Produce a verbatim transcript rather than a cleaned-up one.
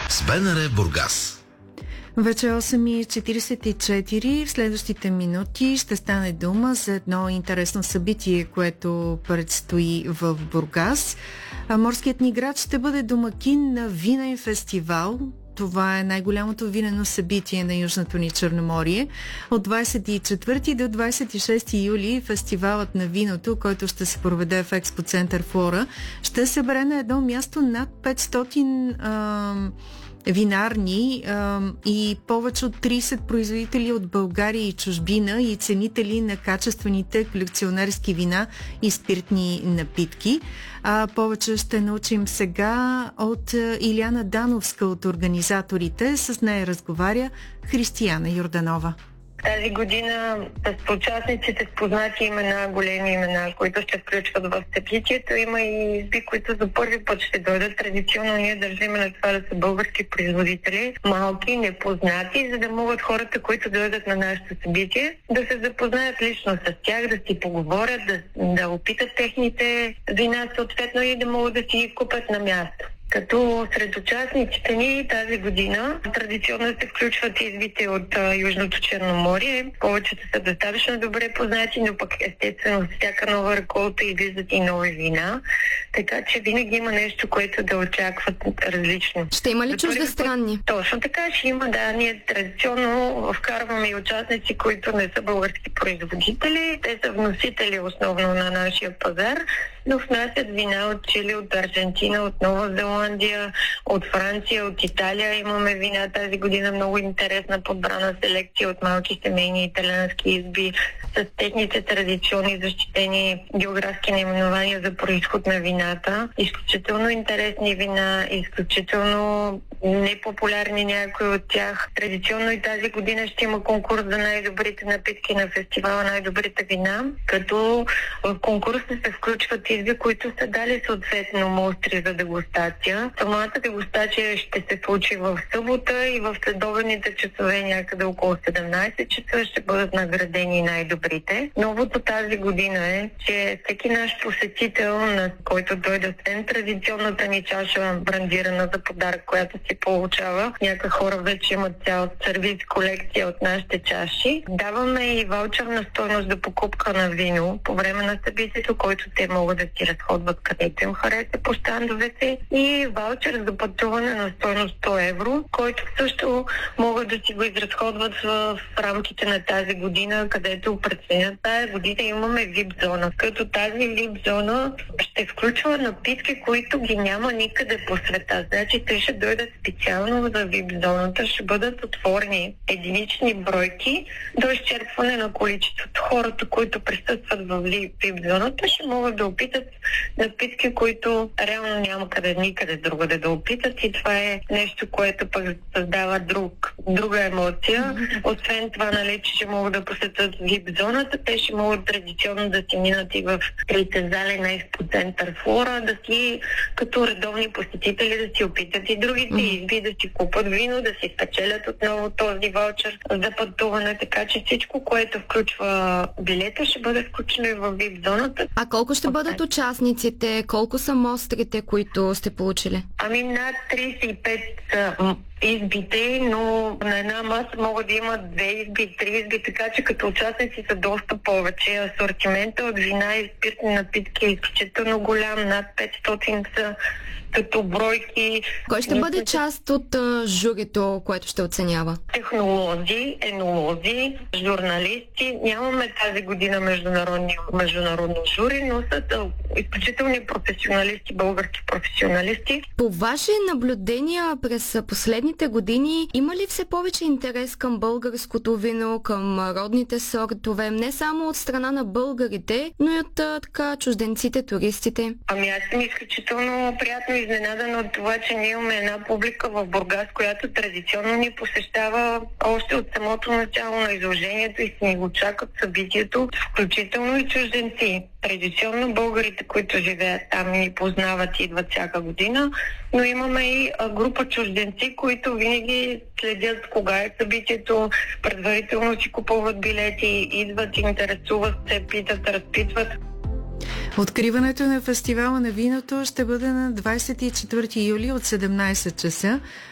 с БНР Бургас. Вече осем и четиридесет и четири. В следващите минути ще стане дума за едно интересно събитие, което предстои в Бургас. Морският ни град ще бъде домакин на винен фестивал. Това е най-голямото винено събитие на Южното ни Черноморие. От двадесет и четвърти до двадесет и шести юли фестивалът на виното, който ще се проведе в Експо Център Флора, ще събере на едно място над петстотин а, винарни а, и повече от тридесет производители от България и чужбина и ценители на качествените колекционерски вина и спиртни напитки. А повече ще научим сега от Илияна Дановска от организаторите. С нея разговаря Християна Йорданова. Тази година с участниците с познати имена, големи имена, които ще включват в събитието. Има и изби, които за първи път ще дойдат. Традиционно ние държим на това да са български производители, малки, непознати, за да могат хората, които дойдат на нашето събитие, да се запознаят лично с тях, да си поговорят, да, да опитат техните вина съответно и да могат да си ги купят на място. Като сред участниците ни тази година традиционно се включват избите от а, Южното Черноморие. Повечето са достатъчно добре познати, но пък естествено с всяка нова реколта излизат и нови вина. Така че винаги има нещо, което да очакват различно. Ще има ли чуждестранни? Точно така ще има, да. Ние традиционно вкарваме и участници, които не са български производители. Те са вносители основно на нашия пазар, но внасят вина от Чили, от Аржентина, от Нова Зеландия, от Франция, от Италия. Имаме вина тази година, много интересна подбрана селекция от малки семейни италиански изби с техните традиционни защитени географски наименования за произход на вината. Изключително интересни вина, изключително непопулярни някои от тях. Традиционно и тази година ще има конкурс за най-добрите напитки на фестивала, най-добрите вина, като в конкурса се включват изби, които са дали съответно мостри за дегустация. Самата дегустация ще се случи в събота и в следобедните часове някъде около седемнадесет часа ще бъдат наградени най-добрите. Новото тази година е, че всеки наш посетител, на който дойде освен традиционната ни чаша брандирана за подарък, която си получава, някои хора вече имат цял сервиз колекция от нашите чаши. Даваме и ваучерна стойност за покупка на вино по време на събитието, който те могат да си разходват където им хареса по щандовете, и ваучер за пътуване на стойност сто евро, който също могат да си го изразходват в, в рамките на тази година, където преценят. Тая година имаме вип зона, като тази вип зона ще включва напитки, които ги няма никъде по света. Значи те ще дойдат специално за вип зоната, ще бъдат отворени единични бройки до изчерпване на количеството. Хората, които присъстват в вип зоната, ще могат да опитат напитки, които реално няма къде никъде другаде да опитат, и това е нещо, което пък създава друг, друга емоция. Освен това, нали, че ще могат да посетят вип зоната, те ще могат традиционно да си минат и в трите зали на Експо Център Флора, да си като редовни посетители да си опитат и другите изби, да си купат вино, да си спечелят отново този ваучер за пътуване, така че всичко, което включва билета, ще бъде включено и в вип зоната. А колко ще бъдат участниците? Колко са мострите, които сте получили? Ами над тридесет и пет са избите, но на една маса могат да имат две изби, три изби, така че като участници са доста повече. Асортимента от вина и спиртни напитки е изключително голям, над петстотин са като бройки. Кой ще бъде част от а, журито, което ще оценява? Технолози, енолози, журналисти. Нямаме тази година международни, международно жури, но са изключителни професионалисти, български професионалисти. По ваши наблюдения през последните години има ли все повече интерес към българското вино, към родните сортове, не само от страна на българите, но и от а, така чужденците, туристите? Ами аз съм изключително приятно изненадана от това, че ние имаме една публика в Бургас, която традиционно ни посещава още от самото начало на изложението и си ни го чакат събитието, включително и чужденци. Традиционно българите, които живеят там, ни познават и идват всяка година, но имаме и група чужденци, които винаги следят кога е събитието, предварително си купуват билети, идват, интересуват се, питат, разпитват. Откриването на фестивала на виното ще бъде на двадесет и четвърти юли от седемнадесет часа.